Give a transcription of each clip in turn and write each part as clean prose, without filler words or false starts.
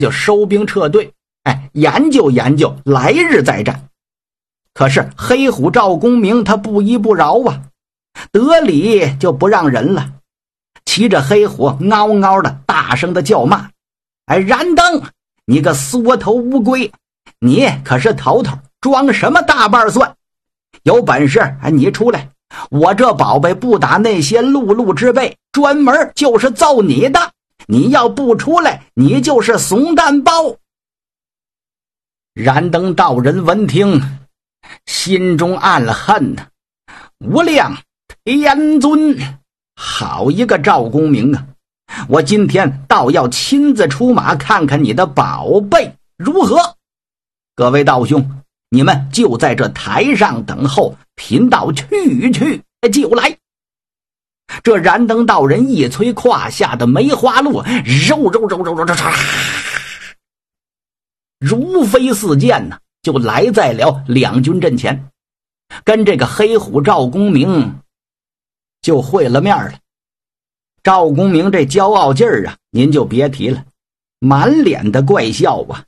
就收兵撤退，研究研究，来日再战。可是黑虎赵公明他不依不饶啊，得理就不让人了，骑着黑虎嗷嗷的大声的叫骂：燃灯，你个缩头乌龟，你可是头头，装什么大瓣蒜？有本事你出来，我这宝贝不打那些碌碌之辈，专门就是揍你的，你要不出来，你就是怂蛋包。燃灯道人闻听，心中暗恨呐，无量天尊，好一个赵公明啊！我今天倒要亲自出马，看看你的宝贝如何。各位道兄，你们就在这台上等候，贫道去就来。这燃灯道人一催胯下的梅花鹿，肉如飞似箭呢，就来在了两军阵前，跟这个黑虎赵公明就会了面了。赵公明这骄傲劲儿啊，您就别提了，满脸的怪笑啊！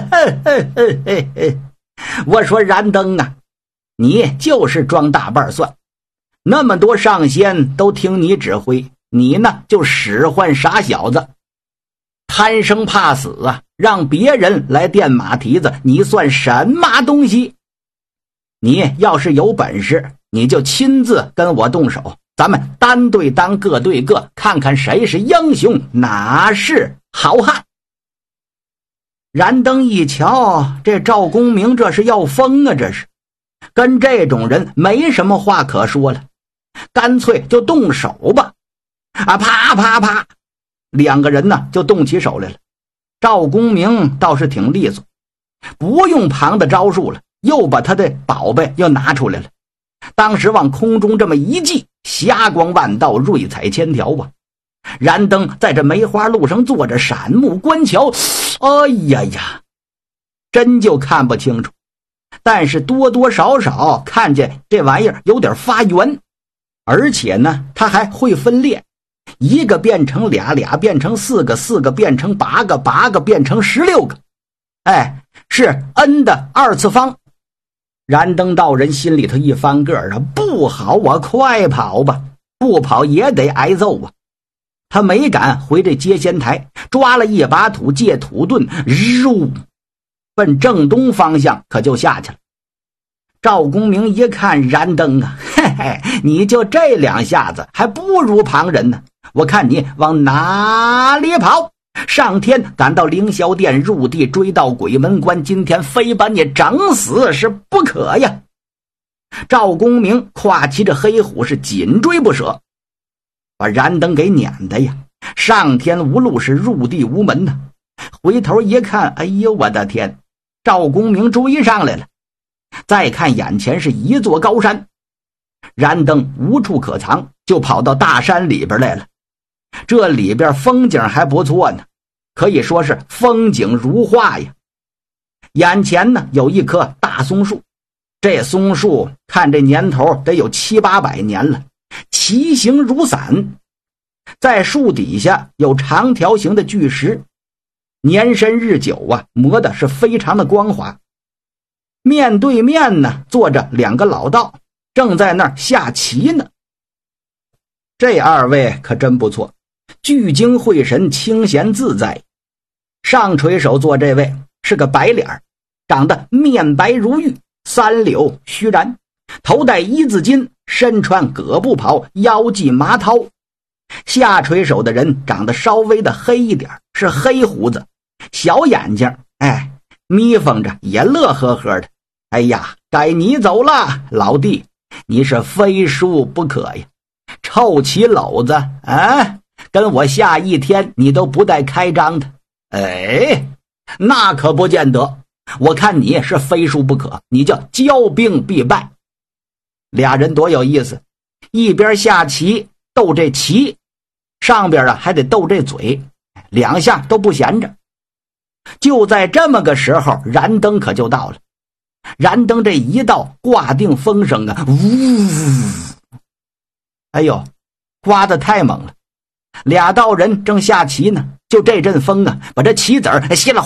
我说燃灯啊，你就是装大瓣蒜，那么多上仙都听你指挥，你呢就使唤傻小子，贪生怕死啊，让别人来垫马蹄子，你算什么东西？你要是有本事，你就亲自跟我动手，咱们单对单，各对各，看看谁是英雄，哪是好汉。燃灯一瞧，这赵公明这是要疯啊，这是跟这种人没什么话可说了，干脆就动手吧。啪啪啪，两个人呢就动起手来了。赵公明倒是挺利索，不用旁的招数了，又把他的宝贝又拿出来了。当时往空中这么一记，霞光万道，瑞彩千条啊！燃灯在这梅花路上坐着，闪目观瞧，哎呀呀，真就看不清楚，但是多多少少看见这玩意儿有点发圆，而且呢他还会分裂，一个变成俩，俩变成四个，四个变成八个，八个变成16个，是 n 的2次方。燃灯道人心里头一翻个儿啊，不好啊，快跑吧，不跑也得挨揍啊！他没敢回这接仙台，抓了一把土，借土遁，奔正东方向可就下去了。赵公明一看燃灯啊，你就这两下子还不如旁人呢，我看你往哪里跑？上天赶到凌霄殿，入地追到鬼门关，今天非把你整死是不可呀！赵公明跨骑着黑虎是紧追不舍，把燃灯给撵的呀，上天无路是入地无门呢。回头一看，哎呦我的天，赵公明追上来了。再看眼前是一座高山，燃灯无处可藏，就跑到大山里边来了。这里边风景还不错呢，可以说是风景如画呀。眼前呢有一棵大松树，这松树看这年头得有700-800年了，奇形如伞。在树底下有长条形的巨石，年深日久啊，磨的是非常的光滑。面对面呢坐着2个老道，正在那儿下棋呢。这2位可真不错，聚精会神，清闲自在。上垂手坐这位是个白脸，长得面白如玉，3绺须髯，头戴1字巾，身穿葛布袍，腰系麻绦。下垂手的人长得稍微的黑一点，是黑胡子，小眼睛，眯缝着，也乐呵呵的。哎呀，该你走了，老弟，你是非输不可呀！臭棋篓子啊，跟我下一天你都不带开张的。那可不见得，我看你是非输不可，你叫骄兵必败。俩人多有意思，一边下棋斗这棋，上边还得斗这嘴，2下都不闲着。就在这么个时候，燃灯可就到了。燃灯这一到，挂定风声啊，呜！哎呦，刮得太猛了！俩道人正下棋呢，就这阵风啊，把这棋子儿稀里